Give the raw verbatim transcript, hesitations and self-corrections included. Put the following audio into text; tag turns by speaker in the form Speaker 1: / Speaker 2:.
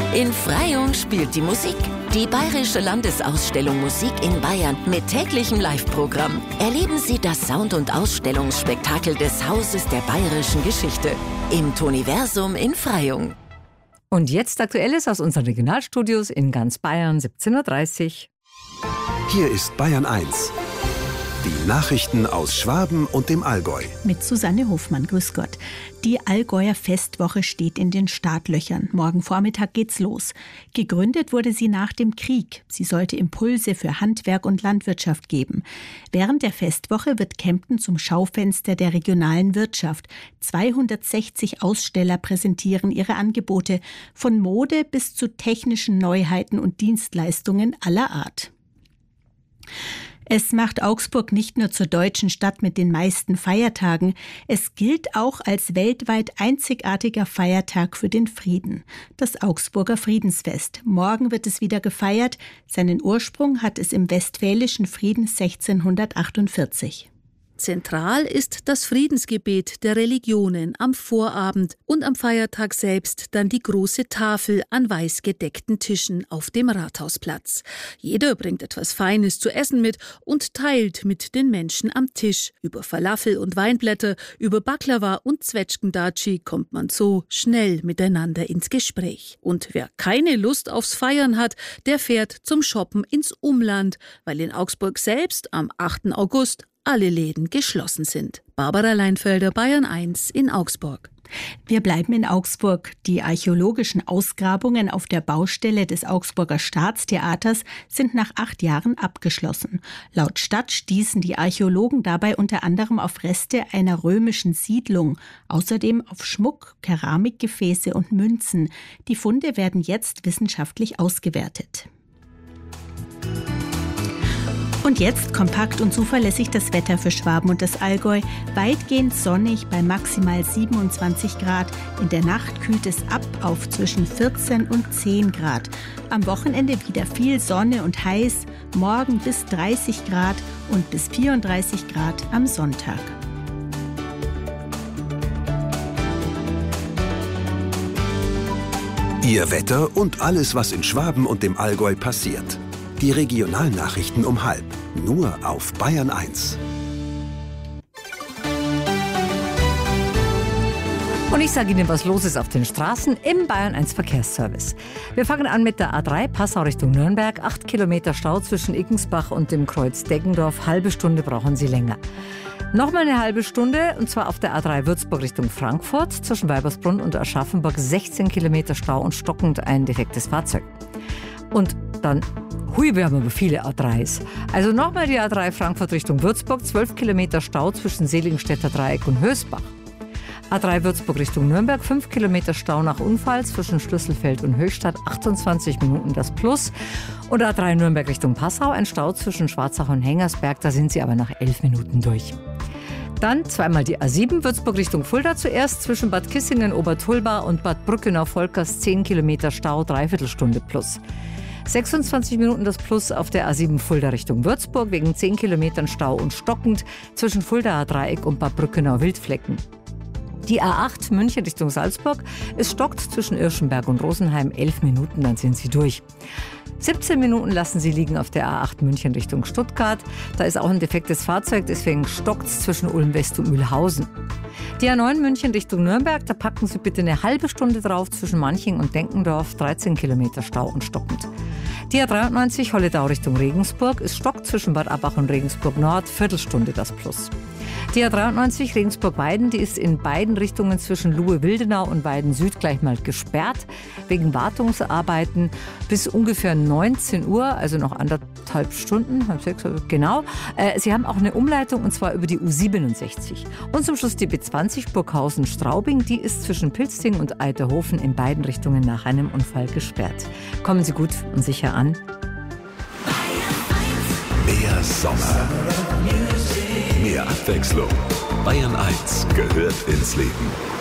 Speaker 1: In Freyung spielt die Musik. Die Bayerische Landesausstellung Musik in Bayern mit täglichem Live-Programm. Erleben Sie das Sound- und Ausstellungsspektakel des Hauses der bayerischen Geschichte im Toniversum in Freyung.
Speaker 2: Und jetzt Aktuelles aus unseren Regionalstudios in ganz Bayern, siebzehn Uhr dreißig.
Speaker 3: Hier ist Bayern eins. Die Nachrichten aus Schwaben und dem Allgäu.
Speaker 4: Mit Susanne Hofmann, grüß Gott. Die Allgäuer Festwoche steht in den Startlöchern. Morgen Vormittag geht's los. Gegründet wurde sie nach dem Krieg. Sie sollte Impulse für Handwerk und Landwirtschaft geben. Während der Festwoche wird Kempten zum Schaufenster der regionalen Wirtschaft. zweihundertsechzig Aussteller präsentieren ihre Angebote, von Mode bis zu technischen Neuheiten und Dienstleistungen aller Art. Es macht Augsburg nicht nur zur deutschen Stadt mit den meisten Feiertagen, es gilt auch als weltweit einzigartiger Feiertag für den Frieden, das Augsburger Friedensfest. Morgen wird es wieder gefeiert, seinen Ursprung hat es im Westfälischen Frieden sechzehnhundertachtundvierzig.
Speaker 5: Zentral ist das Friedensgebet der Religionen am Vorabend und am Feiertag selbst dann die große Tafel an weiß gedeckten Tischen auf dem Rathausplatz. Jeder bringt etwas Feines zu essen mit und teilt mit den Menschen am Tisch. Über Falafel und Weinblätter, über Baklava und Zwetschgendatschi kommt man so schnell miteinander ins Gespräch. Und wer keine Lust aufs Feiern hat, der fährt zum Shoppen ins Umland, weil in Augsburg selbst am achten August alle Läden geschlossen sind. Barbara Leinfelder, Bayern eins in Augsburg.
Speaker 4: Wir bleiben in Augsburg. Die archäologischen Ausgrabungen auf der Baustelle des Augsburger Staatstheaters sind nach acht Jahren abgeschlossen. Laut Stadt stießen die Archäologen dabei unter anderem auf Reste einer römischen Siedlung, außerdem auf Schmuck, Keramikgefäße und Münzen. Die Funde werden jetzt wissenschaftlich ausgewertet. Und jetzt kompakt und zuverlässig das Wetter für Schwaben und das Allgäu. Weitgehend sonnig bei maximal siebenundzwanzig Grad. In der Nacht kühlt es ab auf zwischen vierzehn und zehn Grad. Am Wochenende wieder viel Sonne und heiß. Morgen bis dreißig Grad und bis vierunddreißig Grad am Sonntag.
Speaker 3: Ihr Wetter und alles, was in Schwaben und dem Allgäu passiert. Die Regionalnachrichten um halb. Nur auf Bayern eins.
Speaker 2: Und ich sage Ihnen, was los ist auf den Straßen im Bayern eins Verkehrsservice. Wir fangen an mit der A drei, Passau Richtung Nürnberg. Acht Kilometer Stau zwischen Iggensbach und dem Kreuz Deggendorf. Halbe Stunde brauchen Sie länger. Nochmal eine halbe Stunde, und zwar auf der A drei Würzburg Richtung Frankfurt. Zwischen Weibersbrunn und Aschaffenburg sechzehn Kilometer Stau und stockend ein defektes Fahrzeug. Und dann, hui, wir haben aber viele A dreis. Also nochmal die A drei Frankfurt Richtung Würzburg, zwölf Kilometer Stau zwischen Seligenstädter Dreieck und Hösbach. A drei Würzburg Richtung Nürnberg, fünf Kilometer Stau nach Unfall zwischen Schlüsselfeld und Höchstadt, achtundzwanzig Minuten das Plus. Und A drei Nürnberg Richtung Passau, ein Stau zwischen Schwarzach und Hengersberg, da sind Sie aber nach elf Minuten durch. Dann zweimal die A sieben, Würzburg Richtung Fulda zuerst, zwischen Bad Kissingen, Obertulba und Bad Brückenau-Volkers, zehn Kilometer Stau, Dreiviertelstunde plus. sechsundzwanzig Minuten das Plus auf der A sieben Fulda Richtung Würzburg, wegen zehn Kilometern Stau und stockend zwischen Fuldaer Dreieck und Bad Brückenau-Wildflecken. Die A acht München Richtung Salzburg, es stockt zwischen Irschenberg und Rosenheim, elf Minuten, dann sind Sie durch. siebzehn Minuten lassen Sie liegen auf der A acht München Richtung Stuttgart. Da ist auch ein defektes Fahrzeug, deswegen stockt es zwischen Ulm West und Mühlhausen. Die A neun München Richtung Nürnberg, da packen Sie bitte eine halbe Stunde drauf zwischen Manching und Denkendorf, dreizehn Kilometer Stau und stockend. Die A dreiundneunzig Holledau Richtung Regensburg, es stockt zwischen Bad Abbach und Regensburg Nord, Viertelstunde das Plus. Die A dreiundneunzig Regensburg-Weiden, die ist in beiden Richtungen zwischen Luhe-Wildenau und Weiden Süd gleich mal gesperrt, wegen Wartungsarbeiten bis ungefähr neunzehn Uhr, also noch anderthalb Stunden, halb sechs, genau. Äh, Sie haben auch eine Umleitung, und zwar über die U siebenundsechzig. Und zum Schluss die B zwanzig Burghausen-Straubing, die ist zwischen Pilzding und Eiterhofen in beiden Richtungen nach einem Unfall gesperrt. Kommen Sie gut und sicher an.
Speaker 3: Mehr Sommer. Mehr Abwechslung. Bayern eins gehört ins Leben.